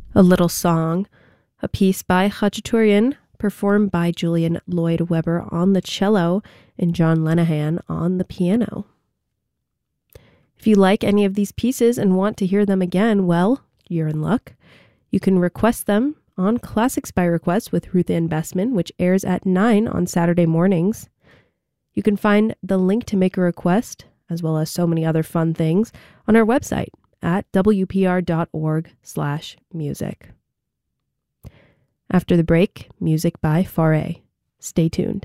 A Little Song, a piece by Khachaturian, performed by Julian Lloyd-Webber on the cello and John Lenihan on the piano. If you like any of these pieces and want to hear them again, well, you're in luck. You can request them on Classics by Request with Ruth Ann Bestman, which airs at 9 on Saturday mornings. You can find the link to make a request, as well as so many other fun things, on our website at wpr.org/music. After the break, music by Faray. Stay tuned.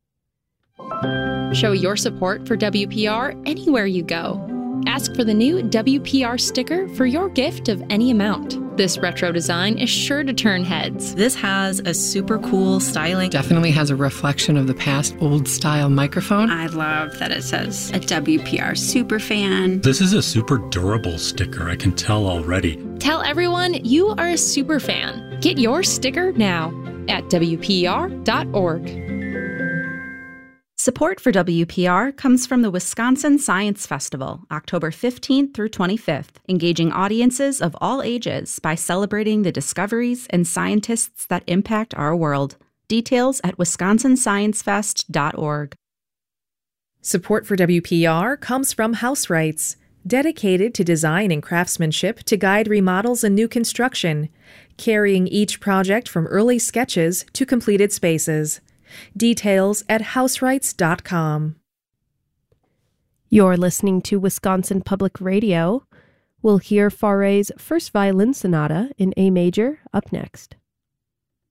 Show your support for WPR anywhere you go. Ask for the new WPR sticker for your gift of any amount. This retro design is sure to turn heads. This has a super cool styling. Definitely has a reflection of the past old-style microphone. I love that it says a WPR superfan. This is a super durable sticker, I can tell already. Tell everyone you are a super fan. Get your sticker now at WPR.org. Support for WPR comes from the Wisconsin Science Festival, October 15th through 25th, engaging audiences of all ages by celebrating the discoveries and scientists that impact our world. Details at wisconsinsciencefest.org. Support for WPR comes from House Rights, dedicated to design and craftsmanship to guide remodels and new construction, carrying each project from early sketches to completed spaces. Details at houserights.com. You're listening to Wisconsin Public Radio. We'll hear Faray's First Violin Sonata in A major up next.